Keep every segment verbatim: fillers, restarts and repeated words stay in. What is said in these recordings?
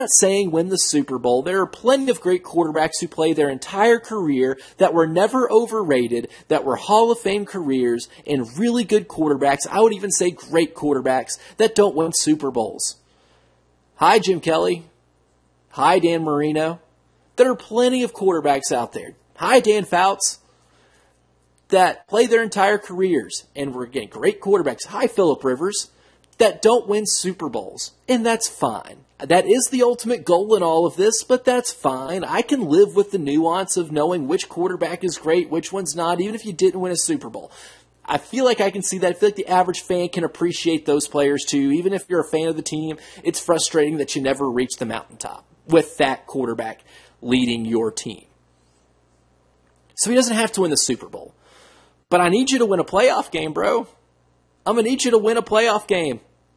not saying win the Super Bowl. There are plenty of great quarterbacks who play their entire career that were never overrated, that were Hall of Fame careers, and really good quarterbacks, I would even say great quarterbacks, that don't win Super Bowls. Hi, Jim Kelly. Hi, Dan Marino. There are plenty of quarterbacks out there. Hi, Dan Fouts. That play their entire careers and were getting great quarterbacks. Hi, Phillip Rivers. That don't win Super Bowls. And that's fine. That is the ultimate goal in all of this, but that's fine. I can live with the nuance of knowing which quarterback is great, which one's not, even if you didn't win a Super Bowl. I feel like I can see that. I feel like the average fan can appreciate those players too. Even if you're a fan of the team, it's frustrating that you never reach the mountaintop with that quarterback leading your team. So he doesn't have to win the Super Bowl. But I need you to win a playoff game, bro. I'm going to need you to win a playoff game.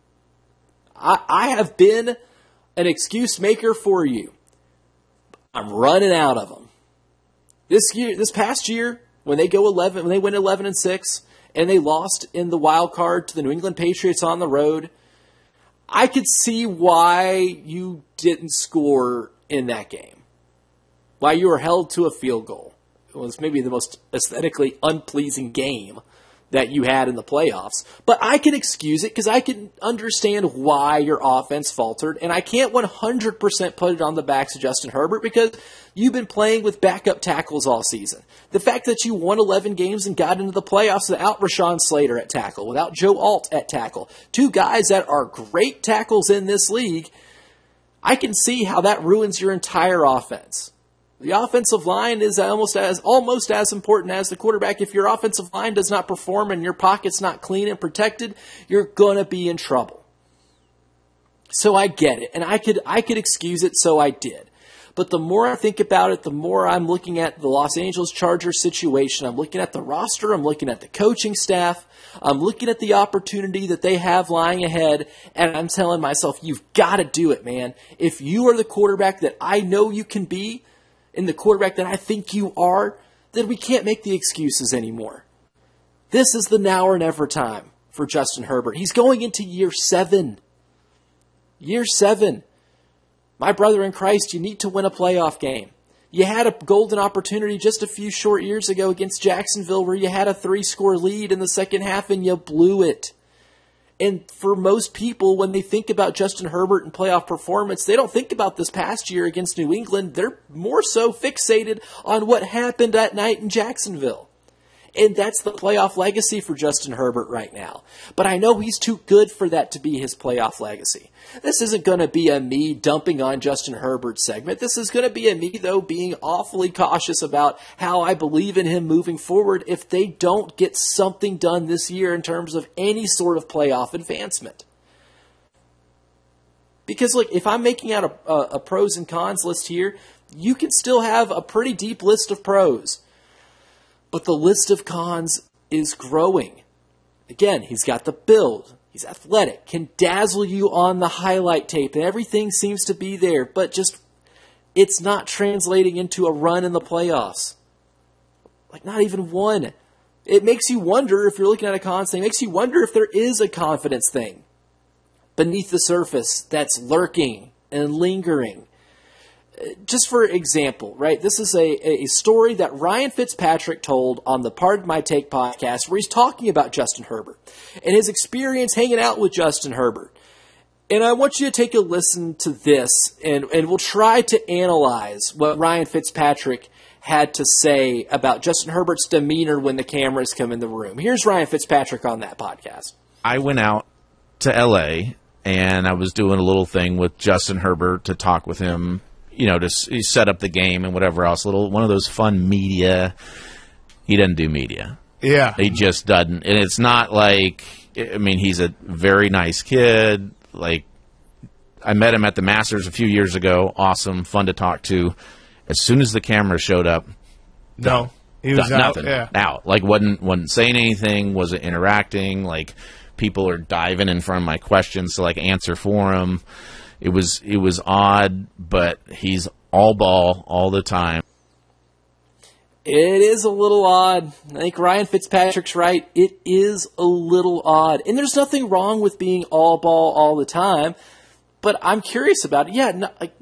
I, I have been an excuse maker for you. I'm running out of them. This year, this past year, when they go eleven, when they win eleven and six, and they lost in the wild card to the New England Patriots on the road, I could see why you didn't score in that game. Why you were held to a field goal. It was maybe the most aesthetically unpleasing game that you had in the playoffs. But I can excuse it because I can understand why your offense faltered. And I can't one hundred percent put it on the backs of Justin Herbert because you've been playing with backup tackles all season. The fact that you won eleven games and got into the playoffs without Rashawn Slater at tackle, without Joe Alt at tackle, two guys that are great tackles in this league, I can see how that ruins your entire offense. The offensive line is almost as almost as important as the quarterback. If your offensive line does not perform and your pocket's not clean and protected, you're going to be in trouble. So I get it, and I could I could excuse it, so I did. But the more I think about it, the more I'm looking at the Los Angeles Chargers situation. I'm looking at the roster. I'm looking at the coaching staff. I'm looking at the opportunity that they have lying ahead, and I'm telling myself, you've got to do it, man. If you are the quarterback that I know you can be, and the quarterback that I think you are, then we can't make the excuses anymore. This is the now or never time for Justin Herbert. He's going into year seven. Year seven. My brother in Christ, you need to win a playoff game. You had a golden opportunity just a few short years ago against Jacksonville where you had a three-score lead in the second half and you blew it. And for most people, when they think about Justin Herbert and playoff performance, they don't think about this past year against New England. They're more so fixated on what happened that night in Jacksonville. And that's the playoff legacy for Justin Herbert right now. But I know he's too good for that to be his playoff legacy. This isn't going to be a me dumping on Justin Herbert segment. This is going to be a me, though, being awfully cautious about how I believe in him moving forward if they don't get something done this year in terms of any sort of playoff advancement. Because, look, if I'm making out a, a, a pros and cons list here, you can still have a pretty deep list of pros. But the list of cons is growing. Again, he's got the build. He's athletic, can dazzle you on the highlight tape, and everything seems to be there, but just it's not translating into a run in the playoffs. Like, not even one. It makes you wonder, if you're looking at a cons thing, it makes you wonder if there is a confidence thing beneath the surface that's lurking and lingering. Just for example, right, this is a, a story that Ryan Fitzpatrick told on the Pardon My Take podcast where he's talking about Justin Herbert and his experience hanging out with Justin Herbert. And I want you to take a listen to this, and, and we'll try to analyze what Ryan Fitzpatrick had to say about Justin Herbert's demeanor when the cameras come in the room. Here's Ryan Fitzpatrick on that podcast. I went out to L A, and I was doing a little thing with Justin Herbert to talk with him, you know, to set up the game and whatever else. Little one of those fun media. He doesn't do media. Yeah. He just doesn't. And it's not like, I mean, he's a very nice kid. Like, I met him at the Masters a few years ago. Awesome, fun to talk to. As soon as the camera showed up, no, he was out. Nothing. Yeah. Out. Like, wasn't wasn't saying anything. Wasn't interacting. Like, people are diving in front of my questions to like answer for him. It was it was odd, but he's all ball all the time. It is a little odd. I think Ryan Fitzpatrick's right. It is a little odd. And there's nothing wrong with being all ball all the time, but I'm curious about it. Yeah, no, like,